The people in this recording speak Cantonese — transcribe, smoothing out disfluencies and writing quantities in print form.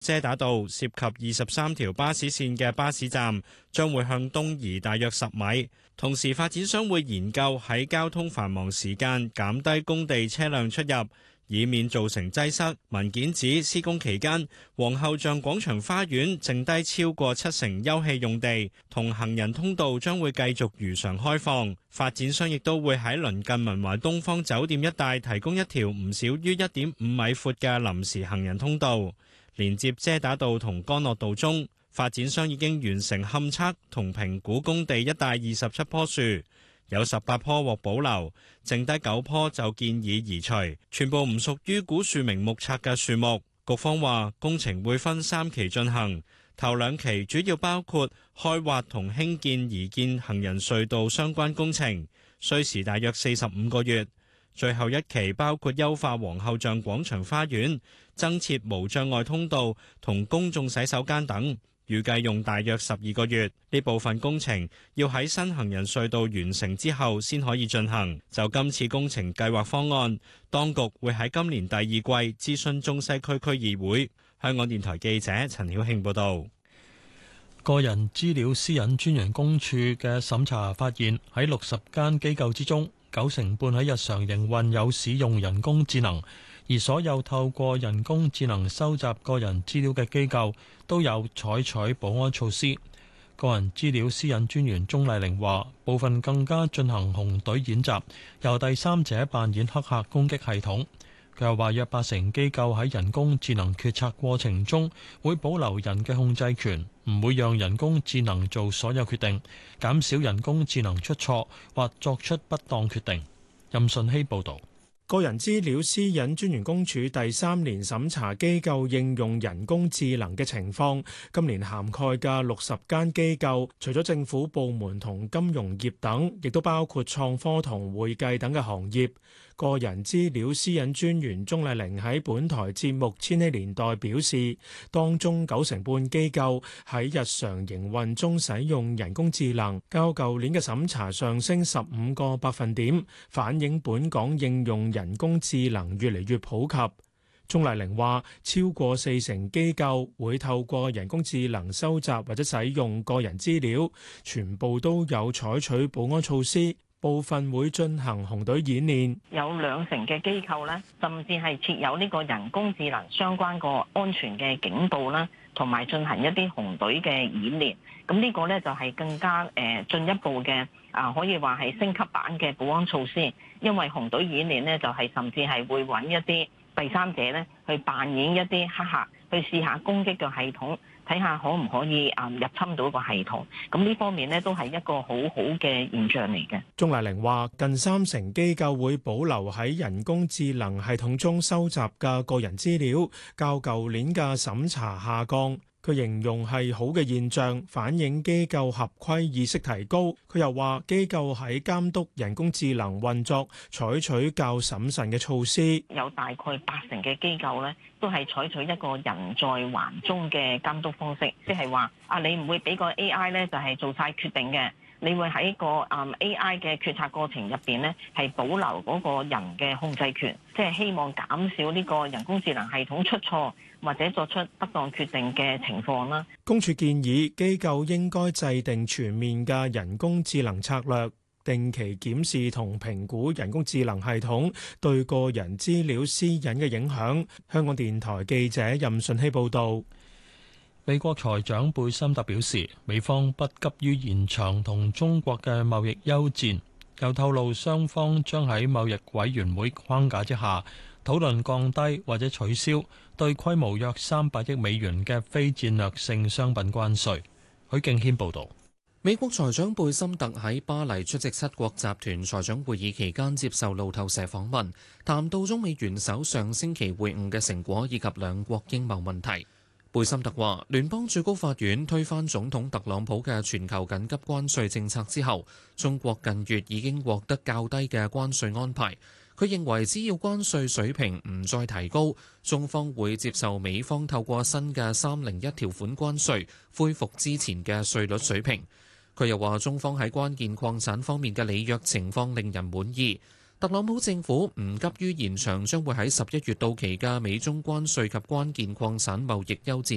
遮打道涉及23條巴士線嘅巴士站將會向東移大約10米，同時發展商會研究喺交通繁忙時間減低工地車輛出入，以免造成擠塞。文件指施工期間，皇后像廣場花園剩低超過70%休憩用地，同行人通道將會繼續如常開放。發展商亦都會喺鄰近文華東方酒店一帶提供一條唔少於1.5米闊嘅臨時行人通道，連接遮打道同干諾道中。發展商已經完成勘測同評估工地一帶27棵樹，有18棵獲保留，剩低9棵就建議移除，全部唔屬於古樹名目冊嘅樹木。局方話工程會分3期進行，頭2期主要包括開挖同興建移建行人隧道相關工程，需時大約45個月。最後1期包括優化皇后像廣場花園，增設無障礙通道同公眾洗手間等，預計用大約12個月。呢部分工程要喺新行人隧道完成之後先可以進行。就今次工程計劃方案，當局會喺今年第2季諮詢中西區區議會。香港電台記者陳曉慶報導。 個人資料私隱專員公署嘅審查發現，喺60間機構之中，90%喺日常營運有使用人工智能，而所有透過人工智能收集個人資料嘅機構都有採取保安措施。個人資料私隱專員鍾麗玲話，部分更加進行紅隊演習，由第三者扮演黑客攻擊系統。佢又話，約80%機構喺人工智能決策過程中會保留人嘅控制權，唔會讓人工智能做所有決定，減少人工智能出錯或作出不當決定。任順希報導。 個人資料私隱專員公署第3年審查機構應用人工智能嘅情況，今年涵蓋嘅60間機構，除咗政府部門同金融業等，亦都包括創科同會計等嘅行業。個人資料私隱專員鍾麗玲喺本台節目《千禧年代》表示，當中90%半機構喺日常營運中使用人工智能，較舊年嘅審查上升15個百分點，反映本港應用人工智能越嚟越普及。鍾麗玲話，超過40%機構會透過人工智能收集或者使用個人資料，全部都有採取保安措施。部分會進行紅隊演練， 有20%嘅機構咧，甚至係設有呢個人工智能相關個安全嘅警報啦，同埋進行一啲紅隊嘅演練。咁呢個咧就係更加進一步嘅可以話係升級版嘅保安措施。因為紅隊演練咧就係甚至係會揾一啲第三者咧去扮演一啲黑客，去試下攻擊個系統。睇下可唔可以入侵到個系統，咁呢方面呢都係一個好好嘅現象嚟嘅。 鍾麗玲話：近30%機構會保留喺人工智能系統中收集嘅個人資料，較舊年嘅審查下降。佢形容係好嘅現象，反映機構合規意識提高。佢又話機構喺監督人工智能運作採取較審慎嘅措施。 有大概80%嘅機構咧，都係採取一個人在環中嘅監督方式，即係話你唔會俾個 AI 咧就係做晒決定嘅。你會喺個AI 嘅決策過程入邊呢，係保留嗰個人嘅控制權，即係希望減少呢個人工智能系統出錯或者作出不當決定嘅情況啦。 公署建議機構應該制定全面嘅人工智能策略，定期檢視同評估人工智能系統對個人資料私隱嘅影響。香港電台記者任順希報導。 美國財長貝森特表示，美方不急於延長同中國嘅貿易休戰，又透露雙方將喺貿易委員會框架之下討論降低或者取消對規模約300億美元嘅非戰略性商品關稅。許敬軒報導。 美國財長貝森特喺巴黎出席7國集團財長會議期間接受路透社訪問，談到中美元首上星期會晤嘅成果以及兩國經貿問題。貝森特話，聯邦最高法院推翻總統特朗普嘅全球緊急關稅政策之後，中國近月已經獲得較低嘅關稅安排。佢認為只要關稅水平唔再提高，中方會接受美方透過新嘅301條款關稅，恢復之前嘅稅率水平。佢又話，中方喺關鍵礦產方面嘅履約情況令人滿意。特朗普政府唔急於延長將會喺11月到期嘅美中關稅及關鍵礦產貿易休戰